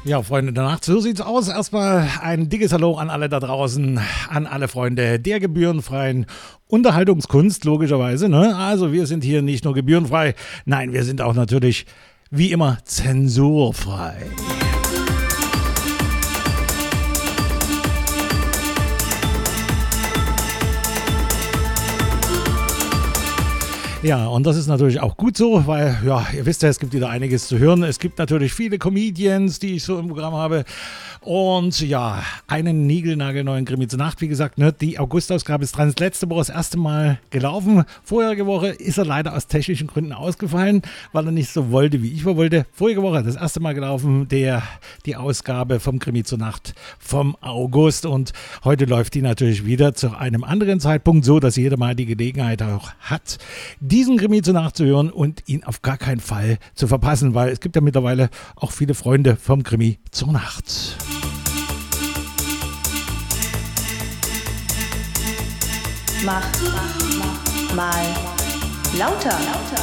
Ja, Freunde der Nacht, so sieht's aus. Erstmal ein dickes Hallo an alle da draußen, an alle Freunde der gebührenfreien Unterhaltungskunst, logischerweise. Ne? Also wir sind hier nicht nur gebührenfrei, nein, wir sind auch natürlich, wie immer, zensurfrei. Ja, und das ist natürlich auch gut so, weil, ja, ihr wisst ja, es gibt wieder einiges zu hören. Es gibt natürlich viele Comedians, die ich so im Programm habe. Und ja, einen niegelnagelneuen Krimi zur Nacht. Wie gesagt, ne, die August-Ausgabe ist dran. Das letzte Woche das erste Mal gelaufen. Vorherige Woche ist er leider aus technischen Gründen ausgefallen, weil er nicht so wollte, wie ich wollte. Vorige Woche das erste Mal gelaufen, die Ausgabe vom Krimi zur Nacht vom August. Und heute läuft die natürlich wieder zu einem anderen Zeitpunkt, so dass jeder mal die Gelegenheit auch hat, diesen Krimi zur Nacht zu hören und ihn auf gar keinen Fall zu verpassen, weil es gibt ja mittlerweile auch viele Freunde vom Krimi zur Nacht. Mach mal lauter.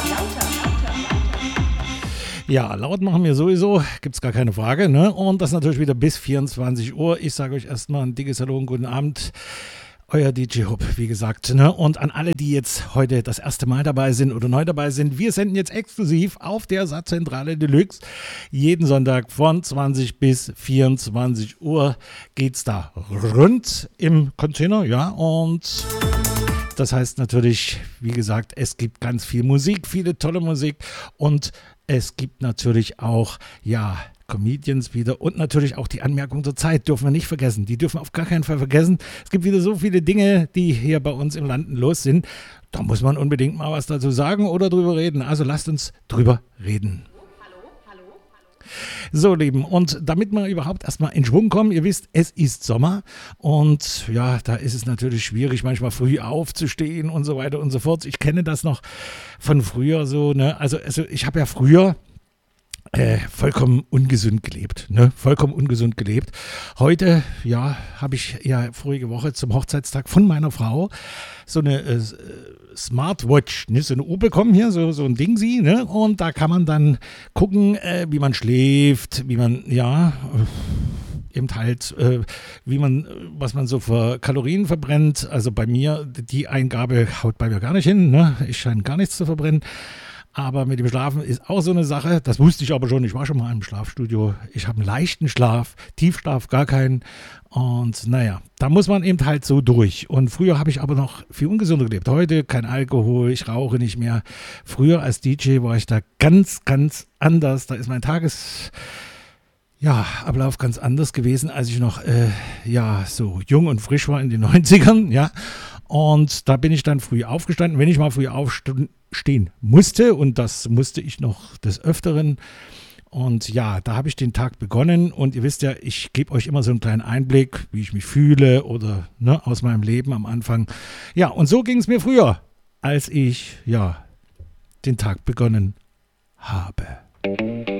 Ja, laut machen wir sowieso, gibt es gar keine Frage, ne? Und das natürlich wieder bis 24 Uhr. Ich sage euch erstmal ein dickes Hallo und guten Abend. Euer DJ Hub, wie gesagt, ne? Und an alle, die jetzt heute das erste Mal dabei sind oder neu dabei sind, wir senden jetzt exklusiv auf der Satzzentrale Deluxe. Jeden Sonntag von 20 bis 24 Uhr geht's da rund im Container, ja, und das heißt natürlich, wie gesagt, es gibt ganz viel Musik, viele tolle Musik und es gibt natürlich auch, ja, Comedians wieder und natürlich auch die Anmerkung zur Zeit dürfen wir nicht vergessen. Die dürfen wir auf gar keinen Fall vergessen. Es gibt wieder so viele Dinge, die hier bei uns im Landen los sind. Da muss man unbedingt mal was dazu sagen oder drüber reden. Also lasst uns drüber reden. Hallo. So, Lieben, und damit wir überhaupt erstmal in Schwung kommen, ihr wisst, es ist Sommer und ja, da ist es natürlich schwierig, manchmal früh aufzustehen und so weiter und so fort. Ich kenne das noch von früher so, ne? Also ich habe ja früher vollkommen ungesund gelebt, ne? Vollkommen ungesund gelebt. Heute, ja, habe ich ja vorige Woche zum Hochzeitstag von meiner Frau so eine Smartwatch, ne? So eine Uhr bekommen hier, so ein Ding sie, ne? Und da kann man dann gucken, wie man schläft, wie man, ja, eben halt, was man so für Kalorien verbrennt. Also bei mir, die Eingabe haut bei mir gar nicht hin, ne? Ich scheine gar nichts zu verbrennen. Aber mit dem Schlafen ist auch so eine Sache, das wusste ich aber schon, ich war schon mal im Schlafstudio, ich habe einen leichten Schlaf, Tiefschlaf gar keinen und naja, da muss man eben halt so durch. Und früher habe ich aber noch viel ungesunder gelebt, heute kein Alkohol, ich rauche nicht mehr. Früher als DJ war ich da ganz, ganz anders, da ist mein Ablauf ganz anders gewesen, als ich noch so jung und frisch war in den 90ern, ja. Und da bin ich dann früh aufgestanden, wenn ich mal früh aufstehen musste und das musste ich noch des Öfteren. Und ja, da habe ich den Tag begonnen und ihr wisst ja, ich gebe euch immer so einen kleinen Einblick, wie ich mich fühle oder ne, aus meinem Leben am Anfang. Ja, und so ging es mir früher, als ich den Tag begonnen habe.